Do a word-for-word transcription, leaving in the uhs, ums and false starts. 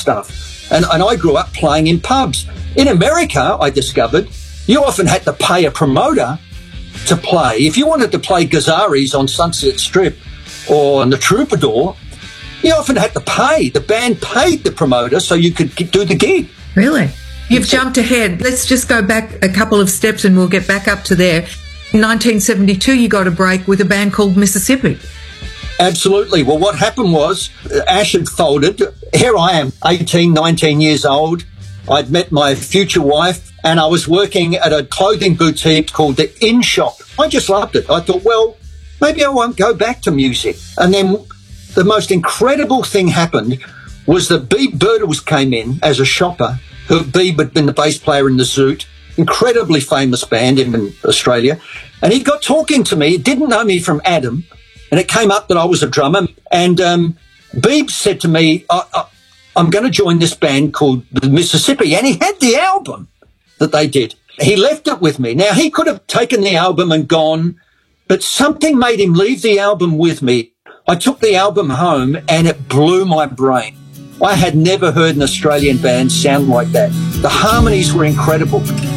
stuff. And, and I grew up playing in pubs. In America, I discovered, you often had to pay a promoter to play. If you wanted to play Gazzarri's on Sunset Strip or on the Troubadour, you often had to pay. The band paid the promoter so you could do the gig. Really? You've jumped ahead. Let's just go back a couple of steps and we'll get back up to there. In nineteen seventy-two, you got a break with a band called Mississippi. Absolutely. Well, what happened was Ash had folded. Here I am, eighteen, nineteen years old. I'd met my future wife and I was working at a clothing boutique called the In Shop. I just loved it. I thought, well, maybe I won't go back to music. And then the most incredible thing happened was that Beeb Birtles came in as a shopper. Who Beeb had been the bass player in the Zoot, incredibly famous band in Australia. And he got talking to me. He didn't know me from Adam. And it came up that I was a drummer. And um, Beeb said to me, I, I, I'm going to join this band called the Mississippi. And he had the album that they did. He left it with me. Now, he could have taken the album and gone, but something made him leave the album with me. I took the album home and it blew my brain. I had never heard an Australian band sound like that. The harmonies were incredible.